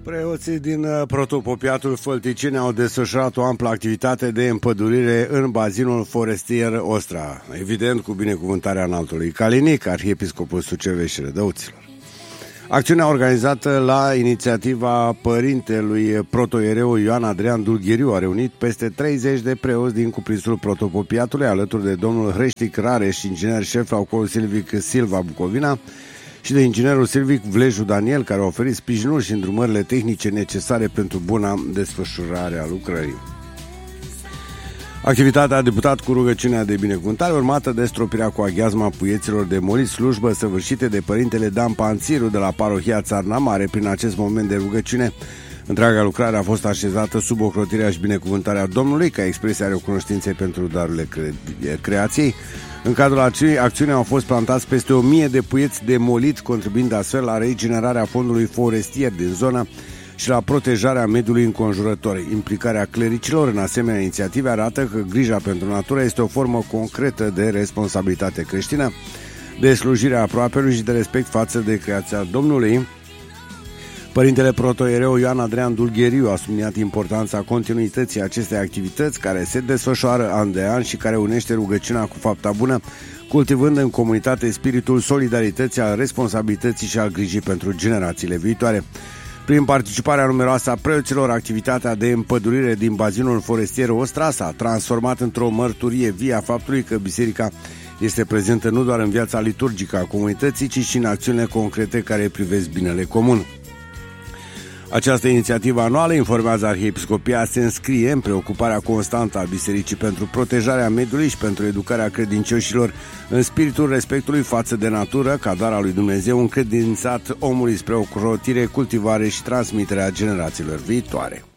Preoții din protopopiatul Fălticeni au desfășurat o amplă activitate de împădurire în bazinul forestier Ostra, evident cu binecuvântarea înaltului Calinic, arhiepiscopul Sucevești și Rădăuților. Acțiunea organizată la inițiativa părintelui protoiereu Ioan Adrian Dulgheriu a reunit peste 30 de preoți din cuprinsul protopopiatului, alături de domnul Hreștic Rareș, inginer șef la Ocolul Silvic Silva Bucovina, și de inginerul silvic Vleju Daniel, care a oferit sprijinul și îndrumările tehnice necesare pentru buna desfășurare a lucrării. Activitatea a debutat cu rugăciunea de binecuvântare, urmată de stropirea cu aghiazma puieților de molit, slujbă săvârșite de părintele Dan Panțiru de la parohia Țarna Mare. Prin acest moment de rugăciune, întreaga lucrare a fost așezată sub ocrotirea și binecuvântarea Domnului, ca expresia recunoștinței pentru darurile creației. În cadrul acțiunii au fost plantați peste 1000 de puieți de molit, contribuind astfel la regenerarea fondului forestier din zonă și la protejarea mediului înconjurător. Implicarea clericilor în asemenea inițiative arată că grija pentru natură este o formă concretă de responsabilitate creștină, de slujire aproapelui și de respect față de creația Domnului. Părintele protoiereu Ioan Adrian Dulgheriu a subliniat importanța continuității acestei activități, care se desfășoară an de an și care unește rugăciunea cu fapta bună, cultivând în comunitate spiritul solidarității, al responsabilității și al grijii pentru generațiile viitoare. Prin participarea numeroasă a preoților, activitatea de împădurire din bazinul forestier Ostra s-a transformat într-o mărturie vie a faptului că biserica este prezentă nu doar în viața liturgică a comunității, ci și în acțiunile concrete care privesc binele comun. Această inițiativă anuală, informează Arhiepiscopia, se înscrie în preocuparea constantă a bisericii pentru protejarea mediului și pentru educarea credincioșilor în spiritul respectului față de natură, ca dar al lui Dumnezeu încredințat omului spre ocrotire, cultivare și transmiterea generațiilor viitoare.